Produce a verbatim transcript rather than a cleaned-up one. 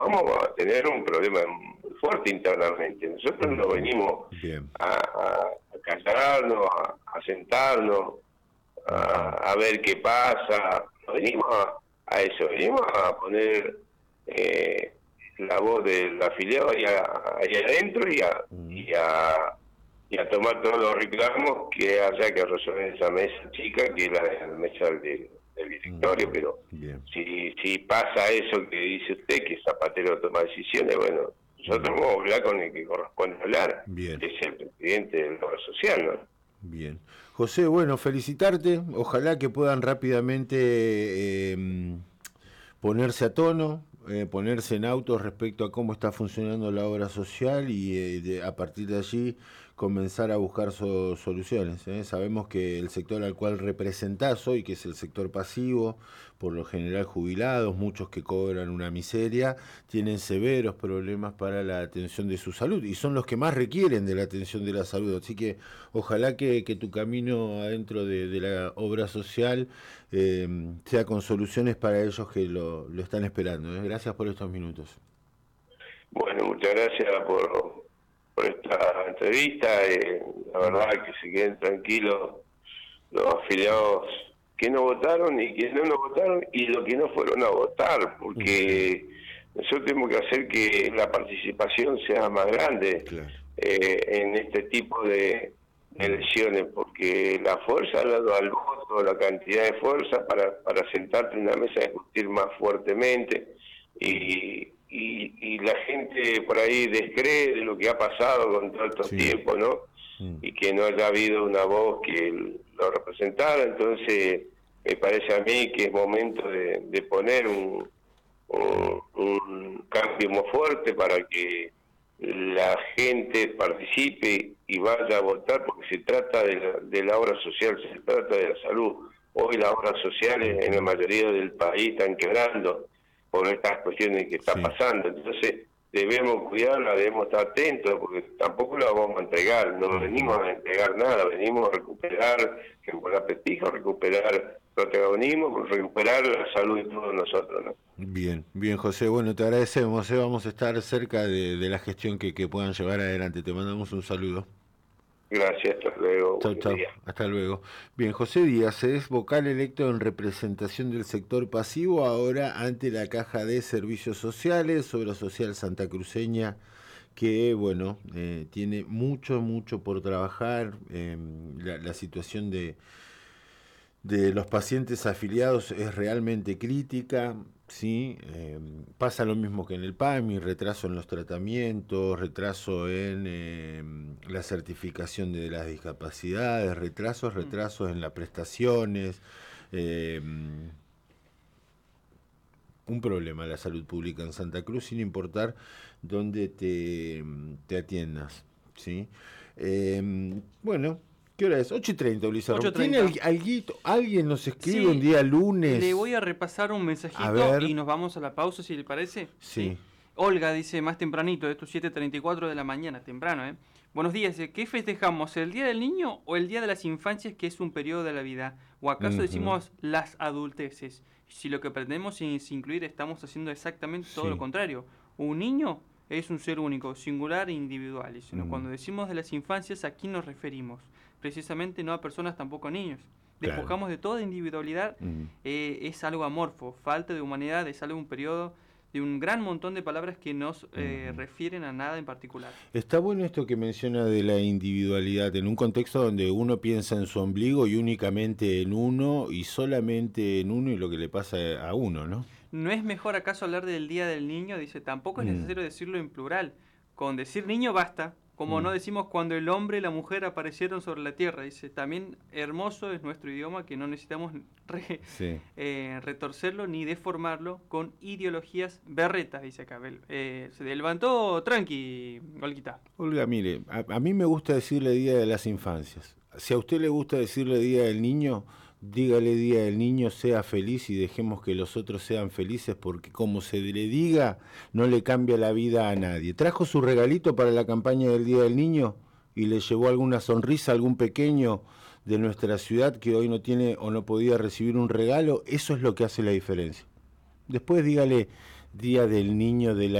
vamos a tener un problema muy fuerte internamente. Nosotros no venimos a, a, a callarnos, a, a sentarnos, a, a ver qué pasa, no venimos a, a eso, venimos a poner eh, la voz del afiliado ahí, a, ahí adentro y a, y a y a tomar todos los reclamos que haya que resolver esa mesa chica, que es la, la mesa del, del directorio. Pero Bien. si si pasa eso que dice usted, que Zapatero toma decisiones, bueno, nosotros vamos a hablar con el que corresponde hablar, Bien. que es el presidente del Obra Social, ¿no? Bien. José, bueno, felicitarte, ojalá que puedan rápidamente eh, ponerse a tono, eh, ponerse en auto respecto a cómo está funcionando la obra social y eh, de, a partir de allí comenzar a buscar so, soluciones. ¿eh? Sabemos que el sector al cual representás hoy, que es el sector pasivo, por lo general jubilados, muchos que cobran una miseria, tienen severos problemas para la atención de su salud y son los que más requieren de la atención de la salud. Así que ojalá que, que tu camino adentro de, de la obra social eh, sea con soluciones para ellos que lo, lo están esperando. ¿eh? Gracias por estos minutos. Bueno, muchas gracias por... por esta entrevista. Eh, la verdad que se queden tranquilos los afiliados que no votaron y que no nos votaron y los que no fueron a votar, porque nosotros tenemos que hacer que la participación sea más grande claro. eh, en este tipo de, de elecciones, porque la fuerza ha dado al voto, la cantidad de fuerza para, para sentarte en una mesa a discutir más fuertemente y Y, y la gente por ahí descree de lo que ha pasado con todo estos sí. tiempos, ¿no? Mm. Y que no haya habido una voz que lo representara. Entonces, me parece a mí que es momento de, de poner un, un, un cambio muy fuerte para que la gente participe y vaya a votar, porque se trata de la, de la obra social, se trata de la salud. Hoy las obras sociales en la mayoría del país están quebrando por estas cuestiones que está sí. pasando. Entonces debemos cuidarla, debemos estar atentos, porque tampoco la vamos a entregar, no venimos a entregar nada, venimos a recuperar, recuperar prestigio, recuperar protagonismo, recuperar la salud de todos nosotros, ¿no? Bien, bien José, bueno, te agradecemos, ¿eh? Vamos a estar cerca de, de la gestión que, que puedan llevar adelante, te mandamos un saludo. Gracias, hasta luego. Chau, chau. Hasta luego. Bien, José Díaz es vocal electo en representación del sector pasivo, ahora ante la Caja de Servicios Sociales, Obra Social Santacruceña, que, bueno, eh, tiene mucho, mucho por trabajar. Eh, la, la situación de, de los pacientes afiliados es realmente crítica. Sí, eh, pasa lo mismo que en el P A M I, retraso en los tratamientos, retraso en eh, la certificación de las discapacidades, retrasos, retrasos en las prestaciones, eh, un problema la salud pública en Santa Cruz, sin importar dónde te, te atiendas, ¿sí? Eh, bueno... ¿Qué hora es? ocho y treinta, Ulises. ¿Tiene alguito? ¿Alguien nos escribe sí, un día lunes? Le voy a repasar un mensajito y nos vamos a la pausa, si le parece. Sí. ¿Sí? Olga dice, más tempranito, esto siete treinta y cuatro de la mañana, temprano, ¿eh? Buenos días, ¿qué festejamos? ¿El Día del Niño o el Día de las Infancias, que es un periodo de la vida? ¿O acaso uh-huh. decimos las adulteces? Si lo que pretendemos es incluir, estamos haciendo exactamente todo sí. lo contrario. Un niño es un ser único, singular e individual. Y sino uh-huh. cuando decimos de las infancias, ¿a quién nos referimos? Precisamente no a personas, tampoco a niños. Despojamos claro. de toda individualidad, uh-huh. eh, es algo amorfo, falta de humanidad, es algo un periodo de un gran montón de palabras que nos eh, uh-huh. refieren a nada en particular. Está bueno esto que menciona de la individualidad, en un contexto donde uno piensa en su ombligo y únicamente en uno y solamente en uno y lo que le pasa a uno, ¿no? ¿No es mejor acaso hablar del Día del Niño? Dice, tampoco es uh-huh. necesario decirlo en plural. Con decir niño basta. Como mm. no decimos cuando el hombre y la mujer aparecieron sobre la tierra. Dice, también hermoso es nuestro idioma, que no necesitamos re, sí. eh, retorcerlo ni deformarlo con ideologías berretas, dice acá. Eh, se levantó tranqui, Olguita. Olga, mire, a, a mí me gusta decirle Día de las Infancias. Si a usted le gusta decirle Día del Niño, dígale Día del Niño, sea feliz y dejemos que los otros sean felices, porque como se le diga, no le cambia la vida a nadie. ¿Trajo su regalito para la campaña del Día del Niño y le llevó alguna sonrisa a algún pequeño de nuestra ciudad que hoy no tiene o no podía recibir un regalo? Eso es lo que hace la diferencia. Después dígale Día del Niño de la